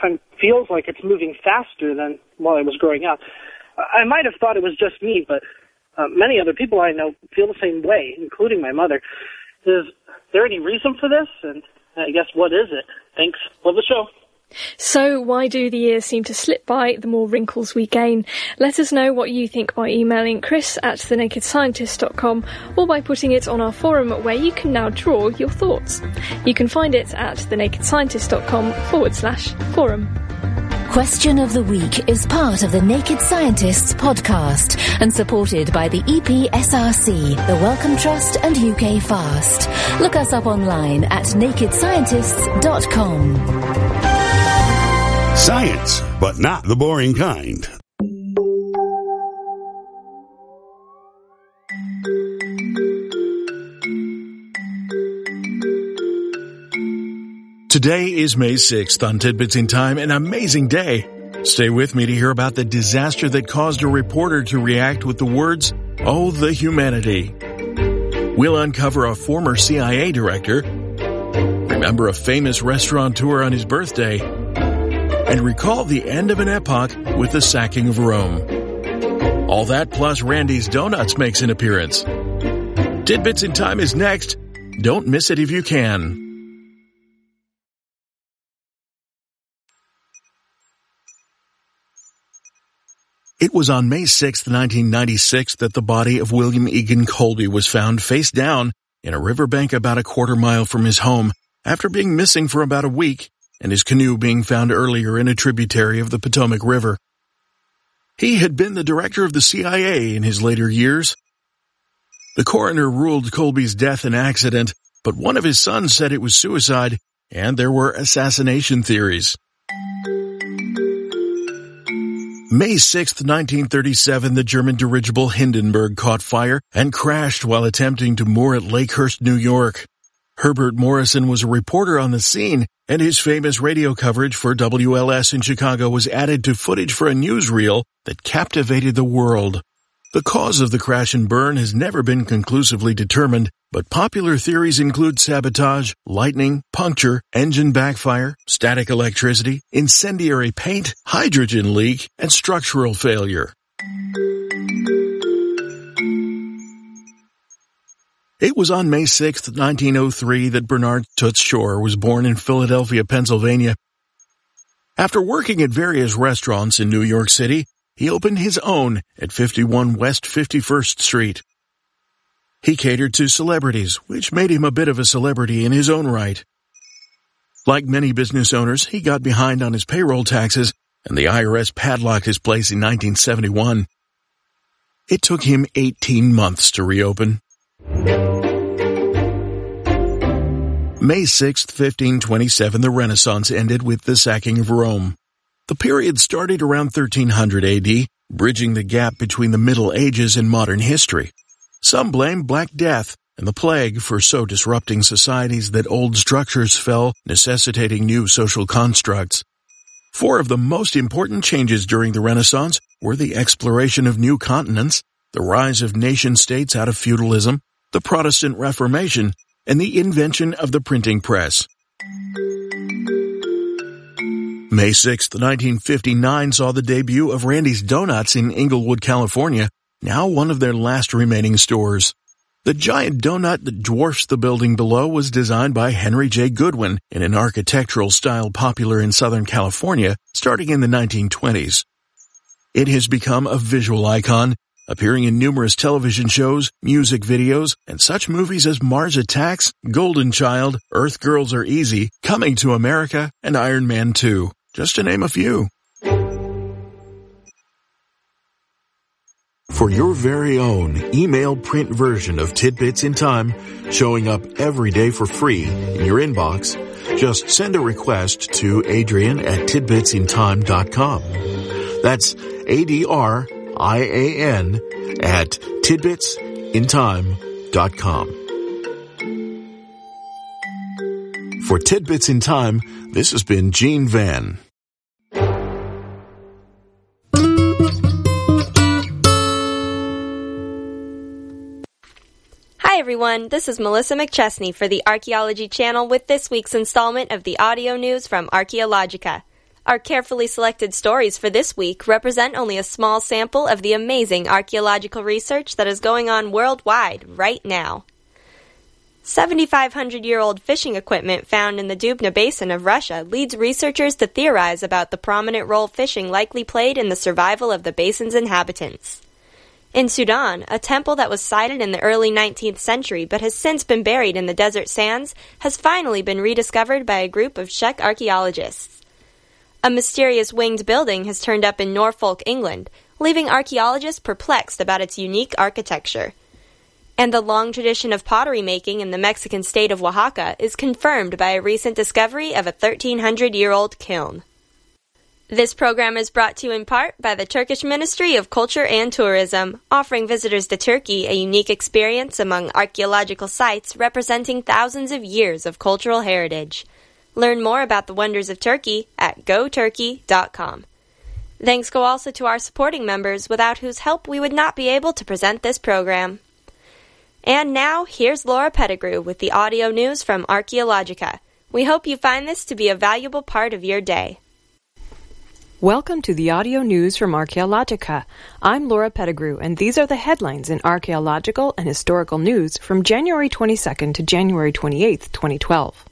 time feels like it's moving faster than while I was growing up. I might have thought it was just me, but many other people I know feel the same way, including my mother. Is there any reason for this? And I guess, what is it? Thanks. Love the show. So why do the years seem to slip by the more wrinkles we gain? Let us know what you think by emailing chris@thenakedscientist.com or by putting it on our forum where you can now draw your thoughts. You can find it at thenakedscientist.com/forum. Question of the Week is part of the Naked Scientists podcast and supported by the EPSRC, the Wellcome Trust and UK Fast. Look us up online at nakedscientists.com. Science, but not the boring kind. Today is May 6th on Tidbits in Time, an amazing day. Stay with me to hear about the disaster that caused a reporter to react with the words, "Oh, the humanity." We'll uncover a former CIA director, remember a famous restaurateur on his birthday, and recall the end of an epoch with the sacking of Rome. All that plus Randy's Donuts makes an appearance. Tidbits in Time is next. Don't miss it if you can. It was on May 6, 1996 that the body of William Egan Colby was found face down in a riverbank about a quarter-mile from his home after being missing for about a week and his canoe being found earlier in a tributary of the Potomac River. He had been the director of the CIA in his later years. The coroner ruled Colby's death an accident, but one of his sons said it was suicide, and there were assassination theories. May 6, 1937, the German dirigible Hindenburg caught fire and crashed while attempting to moor at Lakehurst, New York. Herbert Morrison was a reporter on the scene, and his famous radio coverage for WLS in Chicago was added to footage for a newsreel that captivated the world. The cause of the crash and burn has never been conclusively determined, but popular theories include sabotage, lightning, puncture, engine backfire, static electricity, incendiary paint, hydrogen leak, and structural failure. It was on May 6, 1903 that Bernard Toots Shore was born in Philadelphia, Pennsylvania. After working at various restaurants in New York City, he opened his own at 51 West 51st Street. He catered to celebrities, which made him a bit of a celebrity in his own right. Like many business owners, he got behind on his payroll taxes, and the IRS padlocked his place in 1971. It took him 18 months to reopen. May 6, 1527, the Renaissance ended with the sacking of Rome. The period started around 1300 AD, bridging the gap between the Middle Ages and modern history. Some blame Black Death and the plague for so disrupting societies that old structures fell, necessitating new social constructs. Four of the most important changes during the Renaissance were the exploration of new continents, the rise of nation-states out of feudalism, the Protestant Reformation, and the invention of the printing press. May 6, 1959 saw the debut of Randy's Donuts in Inglewood, California, now one of their last remaining stores. The giant donut that dwarfs the building below was designed by Henry J. Goodwin in an architectural style popular in Southern California starting in the 1920s. It has become a visual icon, appearing in numerous television shows, music videos, and such movies as Mars Attacks, Golden Child, Earth Girls Are Easy, Coming to America, and Iron Man 2, just to name a few. For your very own email print version of Tidbits in Time, showing up every day for free in your inbox, just send a request to Adrian@tidbitsintime.com. That's ADRIAN at tidbitsintime.com. For Tidbits in Time, this has been Gene Van. Hi everyone, this is Melissa McChesney for the Archaeology Channel with this week's installment of the audio news from Archaeologica. Our carefully selected stories for this week represent only a small sample of the amazing archaeological research that is going on worldwide right now. 7,500-year-old fishing equipment found in the Dubna Basin of Russia leads researchers to theorize about the prominent role fishing likely played in the survival of the basin's inhabitants. In Sudan, a temple that was sighted in the early 19th century but has since been buried in the desert sands has finally been rediscovered by a group of Czech archaeologists. A mysterious winged building has turned up in Norfolk, England, leaving archaeologists perplexed about its unique architecture. And the long tradition of pottery making in the Mexican state of Oaxaca is confirmed by a recent discovery of a 1,300-year-old kiln. This program is brought to you in part by the Turkish Ministry of Culture and Tourism, offering visitors to Turkey a unique experience among archaeological sites representing thousands of years of cultural heritage. Learn more about the wonders of Turkey at goturkey.com. Thanks go also to our supporting members, without whose help we would not be able to present this program. And now, here's Laura Pettigrew with the audio news from Archaeologica. We hope you find this to be a valuable part of your day. Welcome to the audio news from Archaeologica. I'm Laura Pettigrew, and these are the headlines in archaeological and historical news from January 22nd to January 28th, 2012.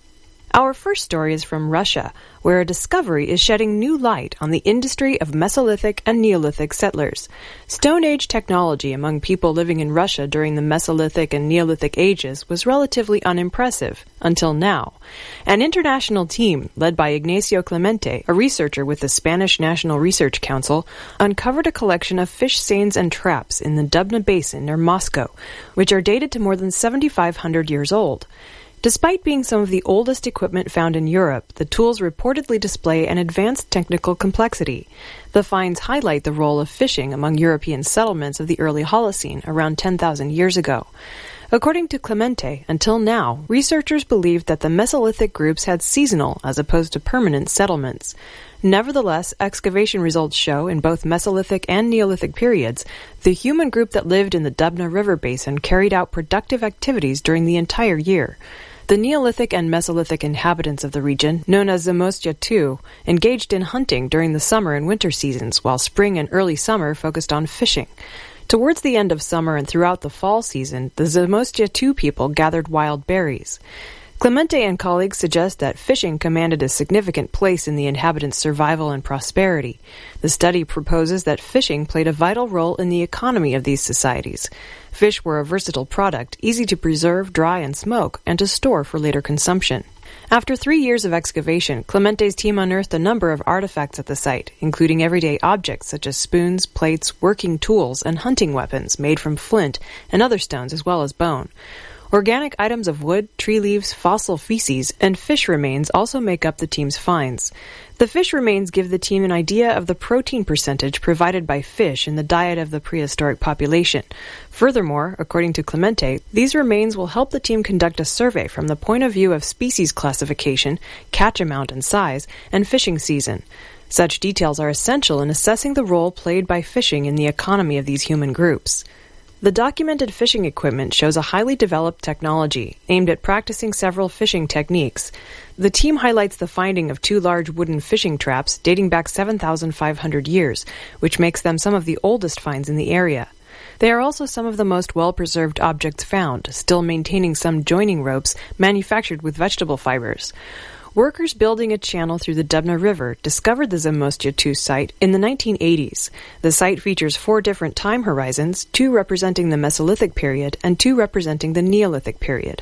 Our first story is from Russia, where a discovery is shedding new light on the industry of Mesolithic and Neolithic settlers. Stone Age technology among people living in Russia during the Mesolithic and Neolithic ages was relatively unimpressive, until now. An international team, led by Ignacio Clemente, a researcher with the Spanish National Research Council, uncovered a collection of fish seines and traps in the Dubna Basin near Moscow, which are dated to more than 7,500 years old. Despite being some of the oldest equipment found in Europe, the tools reportedly display an advanced technical complexity. The finds highlight the role of fishing among European settlements of the early Holocene, around 10,000 years ago. According to Clemente, until now, researchers believed that the Mesolithic groups had seasonal as opposed to permanent settlements. Nevertheless, excavation results show in both Mesolithic and Neolithic periods, the human group that lived in the Dubna River basin carried out productive activities during the entire year. The Neolithic and Mesolithic inhabitants of the region, known as Zamościa II, engaged in hunting during the summer and winter seasons, while spring and early summer focused on fishing. Towards the end of summer and throughout the fall season, the Zamościa II people gathered wild berries. Clemente and colleagues suggest that fishing commanded a significant place in the inhabitants' survival and prosperity. The study proposes that fishing played a vital role in the economy of these societies. Fish were a versatile product, easy to preserve, dry, and smoke, and to store for later consumption. After 3 years of excavation, Clemente's team unearthed a number of artifacts at the site, including everyday objects such as spoons, plates, working tools, and hunting weapons made from flint and other stones as well as bone. Organic items of wood, tree leaves, fossil feces, and fish remains also make up the team's finds. The fish remains give the team an idea of the protein percentage provided by fish in the diet of the prehistoric population. Furthermore, according to Clemente, these remains will help the team conduct a survey from the point of view of species classification, catch amount and size, and fishing season. Such details are essential in assessing the role played by fishing in the economy of these human groups. The documented fishing equipment shows a highly developed technology aimed at practicing several fishing techniques. The team highlights the finding of 2 large wooden fishing traps dating back 7,500 years, which makes them some of the oldest finds in the area. They are also some of the most well-preserved objects found, still maintaining some joining ropes manufactured with vegetable fibers. Workers building a channel through the Dubna River discovered the Zamościa II site in the 1980s. The site features 4 different time horizons, 2 representing the Mesolithic period and 2 representing the Neolithic period.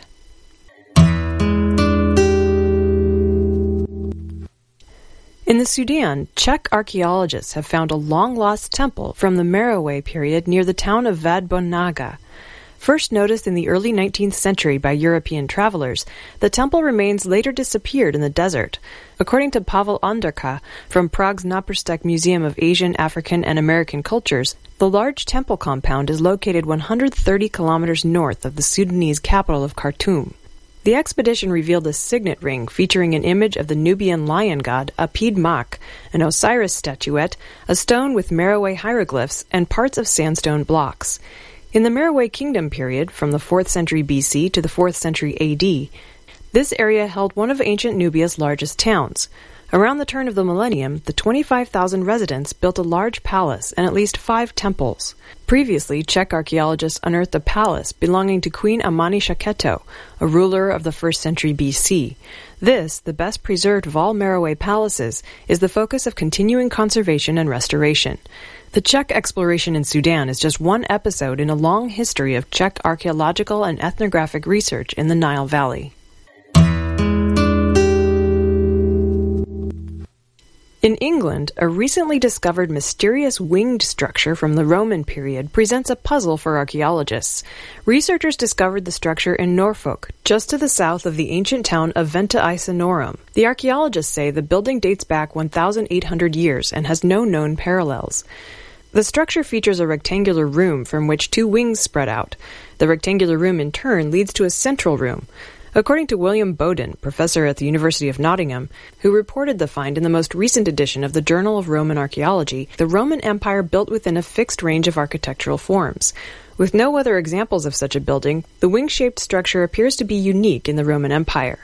In the Sudan, Czech archaeologists have found a long-lost temple from the Merowe period near the town of Vadbonaga. First noticed in the early 19th century by European travelers, the temple remains later disappeared in the desert. According to Pavel Onderka from Prague's Náprstek Museum of Asian, African, and American Cultures, the large temple compound is located 130 kilometers north of the Sudanese capital of Khartoum. The expedition revealed a signet ring featuring an image of the Nubian lion god Apid Mak, an Osiris statuette, a stone with Merowe hieroglyphs, and parts of sandstone blocks. In the Merowe Kingdom period, from the 4th century BC to the 4th century AD, this area held one of ancient Nubia's largest towns. Around the turn of the millennium, the 25,000 residents built a large palace and at least 5 temples. Previously, Czech archaeologists unearthed a palace belonging to Queen Amani-Shaketo, a ruler of the 1st century BC. This, the best preserved of all Merowe palaces, is the focus of continuing conservation and restoration. The Czech exploration in Sudan is just one episode in a long history of Czech archaeological and ethnographic research in the Nile Valley. In England, a recently discovered mysterious winged structure from the Roman period presents a puzzle for archaeologists. Researchers discovered the structure in Norfolk, just to the south of the ancient town of Venta Icenorum. The archaeologists say the building dates back 1,800 years and has no known parallels. The structure features a rectangular room from which 2 wings spread out. The rectangular room in turn leads to a central room. According to William Bowden, professor at the University of Nottingham, who reported the find in the most recent edition of the Journal of Roman Archaeology, the Roman Empire built within a fixed range of architectural forms. With no other examples of such a building, the wing-shaped structure appears to be unique in the Roman Empire.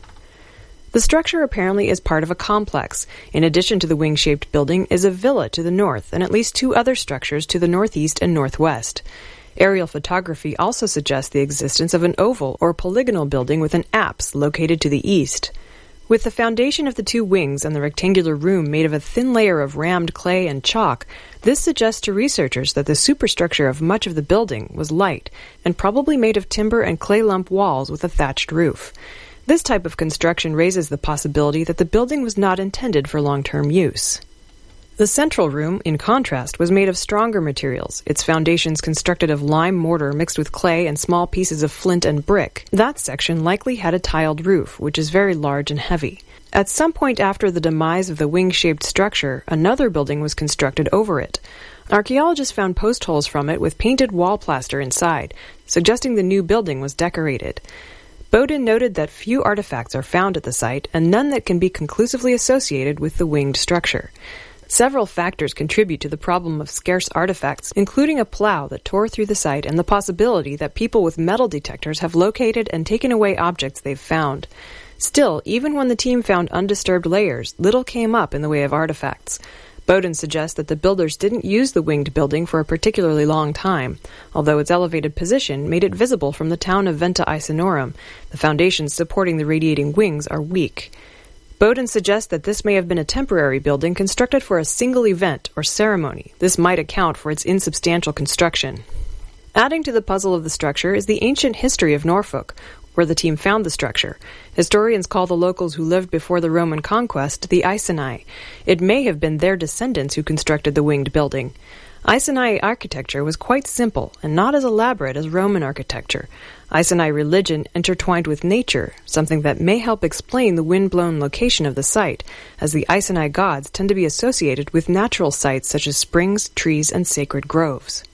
The structure apparently is part of a complex. In addition to the wing-shaped building is a villa to the north and at least 2 other structures to the northeast and northwest. Aerial photography also suggests the existence of an oval or polygonal building with an apse located to the east. With the foundation of the 2 wings and the rectangular room made of a thin layer of rammed clay and chalk, this suggests to researchers that the superstructure of much of the building was light and probably made of timber and clay lump walls with a thatched roof. This type of construction raises the possibility that the building was not intended for long-term use. The central room, in contrast, was made of stronger materials, its foundations constructed of lime mortar mixed with clay and small pieces of flint and brick. That section likely had a tiled roof, which is very large and heavy. At some point after the demise of the wing-shaped structure, another building was constructed over it. Archaeologists found post holes from it with painted wall plaster inside, suggesting the new building was decorated. Bowden noted that few artifacts are found at the site, and none that can be conclusively associated with the winged structure. Several factors contribute to the problem of scarce artifacts, including a plow that tore through the site and the possibility that people with metal detectors have located and taken away objects they've found. Still, even when the team found undisturbed layers, little came up in the way of artifacts. Bowden suggests that the builders didn't use the winged building for a particularly long time, although its elevated position made it visible from the town of Venta Icenorum. The foundations supporting the radiating wings are weak. Bowden suggests that this may have been a temporary building constructed for a single event or ceremony. This might account for its insubstantial construction. Adding to the puzzle of the structure is the ancient history of Norfolk, where the team found the structure. Historians call the locals who lived before the Roman conquest the Iceni. It may have been their descendants who constructed the winged building. Iceni architecture was quite simple and not as elaborate as Roman architecture. Iceni religion intertwined with nature, something that may help explain the wind-blown location of the site, as the Iceni gods tend to be associated with natural sites such as springs, trees, and sacred groves.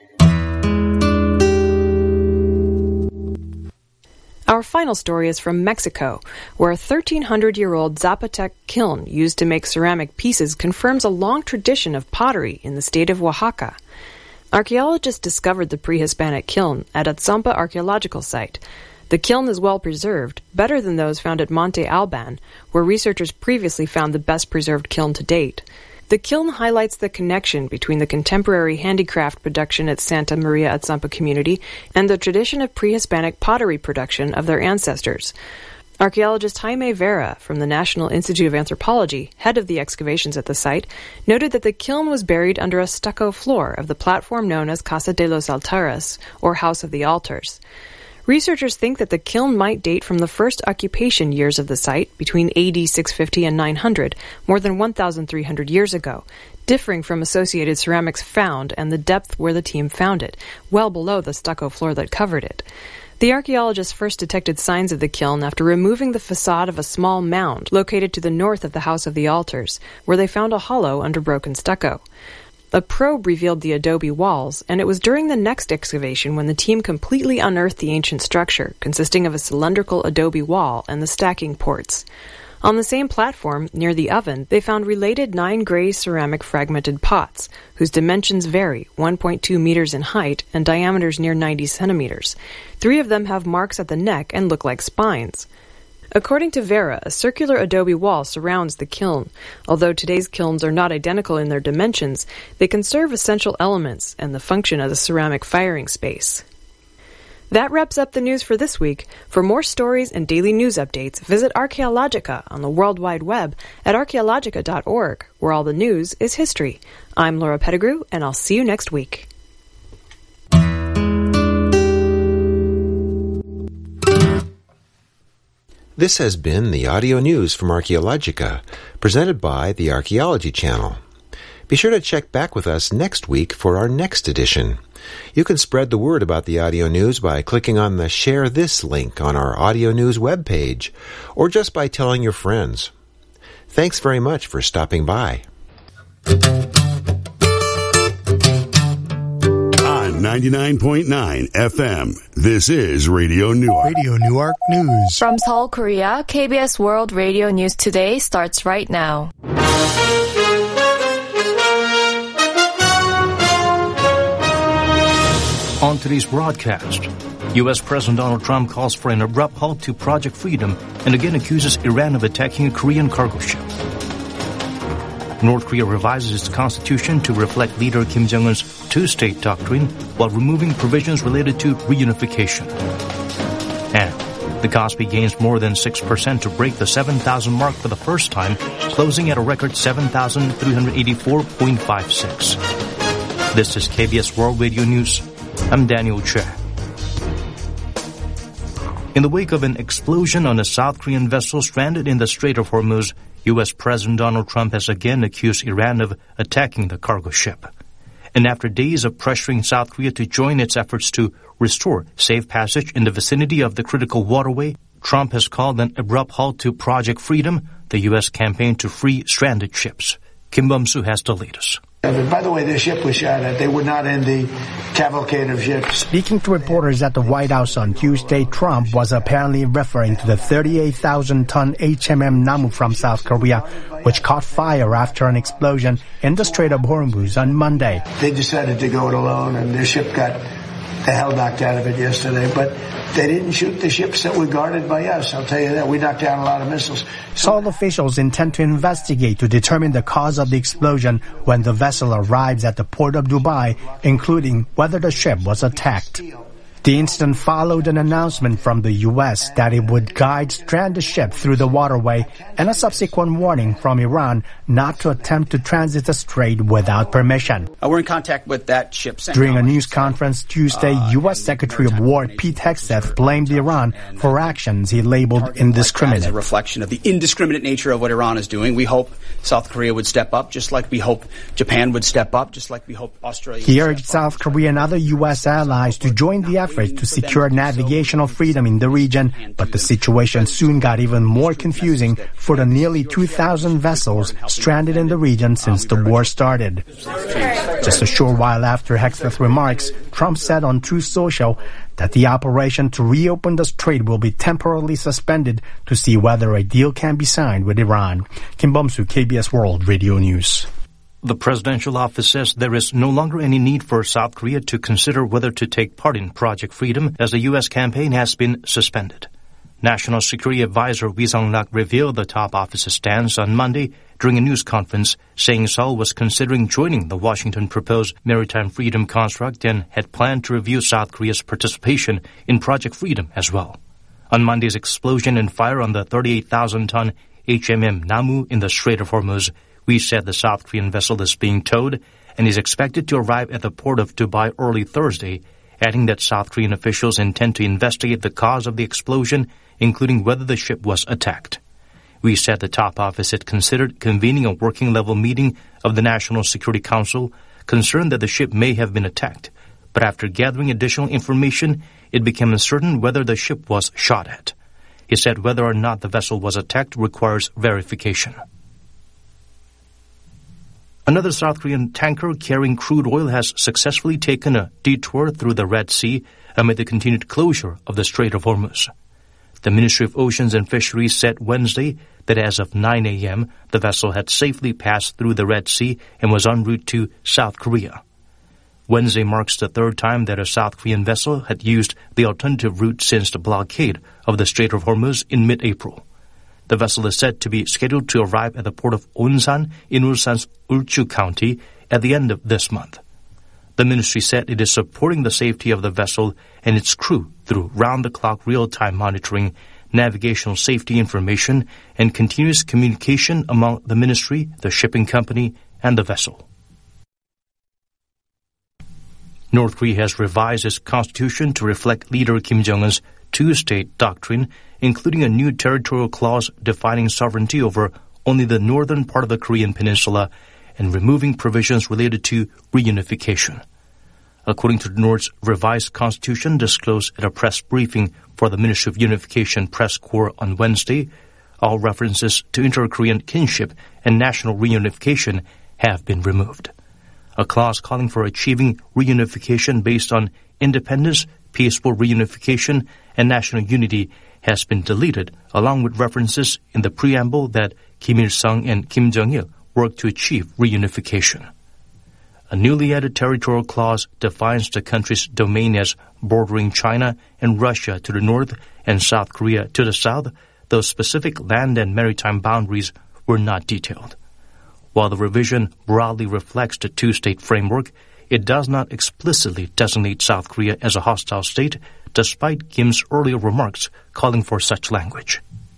Our final story is from Mexico, where a 1,300-year-old Zapotec kiln used to make ceramic pieces confirms a long tradition of pottery in the state of Oaxaca. Archaeologists discovered the pre-Hispanic kiln at Atzompa archaeological site. The kiln is well preserved, better than those found at Monte Alban, where researchers previously found the best preserved kiln to date. The kiln highlights the connection between the contemporary handicraft production at Santa Maria Atzompa community and the tradition of pre-Hispanic pottery production of their ancestors. Archaeologist Jaime Vera from the National Institute of Anthropology, head of the excavations at the site, noted that the kiln was buried under a stucco floor of the platform known as Casa de los Altares, or House of the Altars. Researchers think that the kiln might date from the first occupation years of the site, between AD 650 and 900, more than 1,300 years ago, differing from associated ceramics found and the depth where the team found it, well below the stucco floor that covered it. The archaeologists first detected signs of the kiln after removing the facade of a small mound located to the north of the House of the Altars, where they found a hollow under broken stucco. A probe revealed the adobe walls, and it was during the next excavation when the team completely unearthed the ancient structure, consisting of a cylindrical adobe wall and the stacking ports. On the same platform, near the oven, they found related 9 gray ceramic fragmented pots, whose dimensions vary, 1.2 meters in height and diameters near 90 centimeters. 3 of them have marks at the neck and look like spines. According to Vera, a circular adobe wall surrounds the kiln. Although today's kilns are not identical in their dimensions, they conserve essential elements and the function of the ceramic firing space. That wraps up the news for this week. For more stories and daily news updates, visit Archaeologica on the World Wide Web at archaeologica.org, where all the news is history. I'm Laura Pettigrew, and I'll see you next week. This has been the audio news from Archaeologica, presented by the Archaeology Channel. Be sure to check back with us next week for our next edition. You can spread the word about the audio news by clicking on the Share This link on our audio news webpage, or just by telling your friends. Thanks very much for stopping by. On 99.9 FM, this is Radio Newark. Radio Newark News. From Seoul, Korea, KBS World Radio News Today starts right now. On today's broadcast, U.S. President Donald Trump calls for an abrupt halt to Project Freedom and again accuses Iran of attacking a Korean cargo ship. North Korea revises its constitution to reflect leader Kim Jong-un's two-state doctrine while removing provisions related to reunification. And the Kospi gains more than 6% to break the 7,000 mark for the first time, closing at a record 7,384.56. This is KBS World Radio News. I'm Daniel Che. In the wake of an explosion on a South Korean vessel stranded in the Strait of Hormuz, U.S. President Donald Trump has again accused Iran of attacking the cargo ship. And after days of pressuring South Korea to join its efforts to restore safe passage in the vicinity of the critical waterway, Trump has called an abrupt halt to Project Freedom, the U.S. campaign to free stranded ships. Kim Bum-soo has the latest. By the way, their ship was shot at. They were not in the cavalcade of ships. Speaking to reporters at the White House on Tuesday, Trump was apparently referring to the 38,000-ton HMM Namu from South Korea, which caught fire after an explosion in the Strait of Hormuz on Monday. They decided to go it alone, and their ship got the hell knocked out of it yesterday. But they didn't shoot the ships that were guarded by us, I'll tell you that. We knocked down a lot of missiles. Seoul officials intend to investigate to determine the cause of the explosion when the vessel arrives at the port of Dubai, including whether the ship was attacked. The incident followed an announcement from the U.S. that it would guide stranded ship through the waterway and a subsequent warning from Iran not to attempt to transit the strait without permission. We're in contact with that ship. During a news conference Tuesday, U.S. Secretary of War Pete Hegseth blamed Iran for actions he labeled indiscriminate. As a reflection of the indiscriminate nature of what Iran is doing. We hope South Korea would step up, just like we hope Japan would step up, just like we hope Australia would step up. He urged South Korea and other U.S. allies to join the effort to secure navigational freedom in the region, but the situation soon got even more confusing for the nearly 2,000 vessels stranded in the region since the war started. Just a short while after Hegseth's remarks, Trump said on Truth Social that the operation to reopen the strait will be temporarily suspended to see whether a deal can be signed with Iran. Kim Bum-soo, KBS World Radio News. The presidential office says there is no longer any need for South Korea to consider whether to take part in Project Freedom as the U.S. campaign has been suspended. National Security Advisor Ri Sung-rak revealed the top office's stance on Monday during a news conference, saying Seoul was considering joining the Washington proposed Maritime Freedom Construct and had planned to review South Korea's participation in Project Freedom as well. On Monday's explosion and fire on the 38,000-ton HMM Namu in the Strait of Hormuz, we said the South Korean vessel is being towed and is expected to arrive at the port of Dubai early Thursday, adding that South Korean officials intend to investigate the cause of the explosion, including whether the ship was attacked. We said the top office had considered convening a working-level meeting of the National Security Council, concerned that the ship may have been attacked. But after gathering additional information, it became uncertain whether the ship was shot at. He said whether or not the vessel was attacked requires verification. Another South Korean tanker carrying crude oil has successfully taken a detour through the Red Sea amid the continued closure of the Strait of Hormuz. The Ministry of Oceans and Fisheries said Wednesday that as of 9 a.m., the vessel had safely passed through the Red Sea and was en route to South Korea. Wednesday marks the third time that a South Korean vessel had used the alternative route since the blockade of the Strait of Hormuz in mid-April. The vessel is said to be scheduled to arrive at the port of Onsan in Ulsan's Ulchu County at the end of this month. The ministry said it is supporting the safety of the vessel and its crew through round-the-clock real-time monitoring, navigational safety information, and continuous communication among the ministry, the shipping company, and the vessel. North Korea has revised its constitution to reflect leader Kim Jong-un's two-state doctrine, including a new territorial clause defining sovereignty over only the northern part of the Korean peninsula and removing provisions related to reunification. According to North's revised constitution disclosed at a press briefing for the Ministry of Unification Press Corps on Wednesday, all references to inter-Korean kinship and national reunification have been removed. A clause calling for achieving reunification based on independence, peaceful reunification, and national unity has been deleted, along with references in the preamble that Kim Il-sung and Kim Jong-il worked to achieve reunification. A newly added territorial clause defines the country's domain as bordering China and Russia to the north and South Korea to the south, though specific land and maritime boundaries were not detailed. While the revision broadly reflects the two-state framework, it does not explicitly designate South Korea as a hostile state, despite Kim's earlier remarks calling for such language.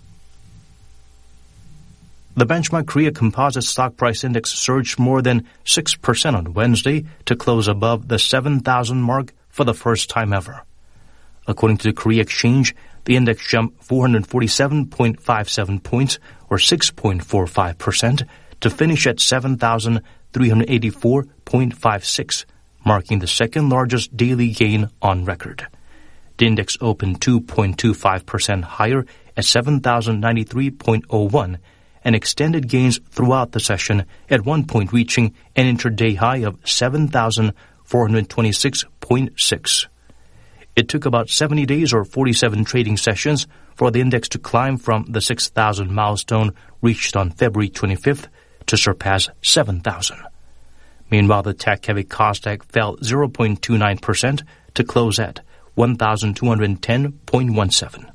The benchmark Korea Composite Stock Price Index surged more than 6% on Wednesday to close above the 7,000 mark for the first time ever. According to the Korea Exchange, the index jumped 447.57 points, or 6.45%, to finish at 7,384.56, marking the second largest daily gain on record. The index opened 2.25% higher at 7,093.01 and extended gains throughout the session, at one point reaching an intraday high of 7,426.6. It took about 70 days or 47 trading sessions for the index to climb from the 6,000 milestone reached on February 25th to surpass 7,000. Meanwhile, the tech-heavy Kosdaq fell 0.29% to close at 1,210.17.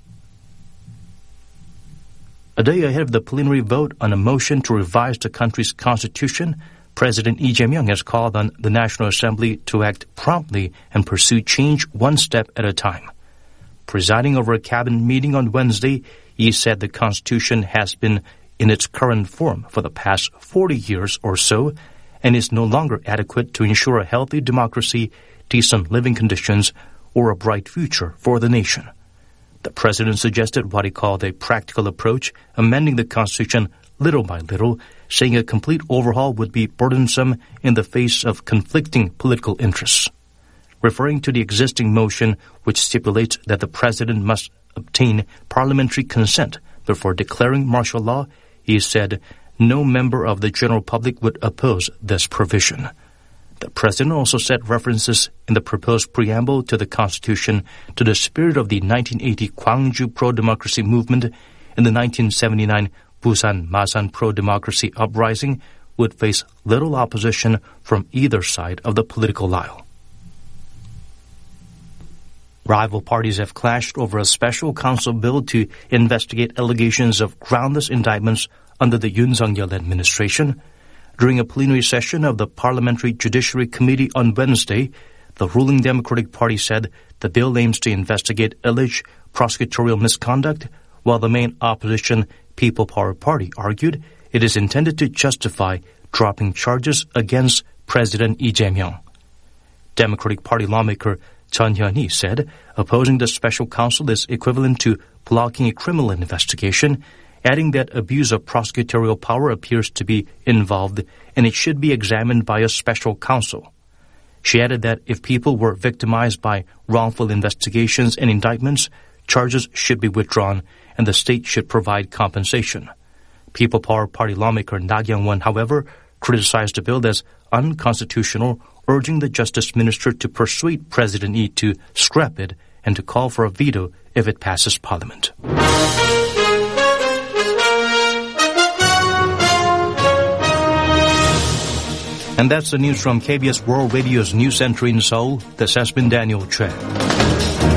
A day ahead of the preliminary vote on a motion to revise the country's constitution, President Lee Jae-myung has called on the National Assembly to act promptly and pursue change one step at a time. Presiding over a cabinet meeting on Wednesday, he said the constitution has been in its current form for the past 40 years or so and is no longer adequate to ensure a healthy democracy, decent living conditions, or a bright future for the nation. The president suggested what he called a practical approach, amending the constitution little by little, saying a complete overhaul would be burdensome in the face of conflicting political interests. Referring to the existing motion, which stipulates that the president must obtain parliamentary consent before declaring martial law, he said no member of the general public would oppose this provision. The president also said references in the proposed preamble to the Constitution to the spirit of the 1980 Gwangju pro-democracy movement and the 1979 Busan Masan pro-democracy uprising would face little opposition from either side of the political aisle. Rival parties have clashed over a special counsel bill to investigate allegations of groundless indictments under the Yoon Suk-yeol administration. During a plenary session of the Parliamentary Judiciary Committee on Wednesday, the ruling Democratic Party said the bill aims to investigate alleged prosecutorial misconduct, while the main opposition People Power Party argued it is intended to justify dropping charges against President Lee Jae-myung. Democratic Party lawmaker Chun Hyun-hee said opposing the special counsel is equivalent to blocking a criminal investigation, adding that abuse of prosecutorial power appears to be involved and it should be examined by a special counsel. She added that if people were victimized by wrongful investigations and indictments, charges should be withdrawn and the state should provide compensation. People Power Party lawmaker Na Kyung-won, however, criticized the bill as unconstitutional, urging the Justice Minister to persuade President Lee to scrap it and to call for a veto if it passes Parliament. And that's the news from KBS World Radio's News Center in Seoul. This has been Daniel Chen.